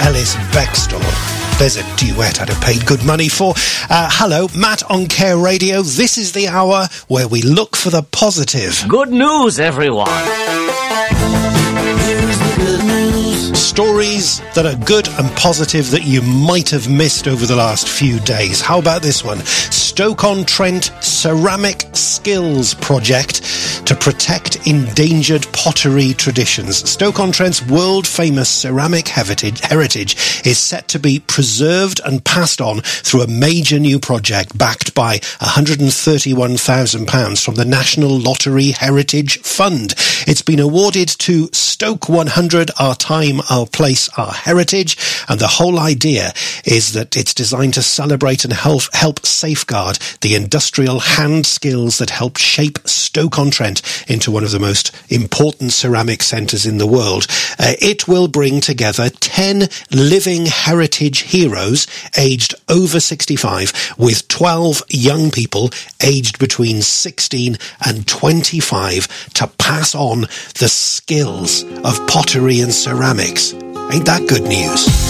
Ellis Bextor. There's a duet I'd have paid good money for. Hello, Matt on Care Radio. This is the hour where we look for the positive. Good news, everyone. Here's the good news. Stories that are good and positive that you might have missed over the last few days. How about this one? Stoke-on-Trent Ceramic Skills Project to protect endangered pottery traditions. Stoke-on-Trent's world-famous ceramic heritage is set to be preserved and passed on through a major new project backed by £131,000 from the National Lottery Heritage Fund. It's been awarded to Stoke 100, Our Time, Our Place, Our Heritage, and the whole idea is that it's designed to celebrate and help safeguard the industrial hand skills that help shape Stoke-on-Trent into one of the most important ceramic centres in the world. It will bring together 10 living heritage heroes aged over 65 with 12 young people aged between 16 and 25 to pass on the skills of pottery and ceramics. Ain't that good news?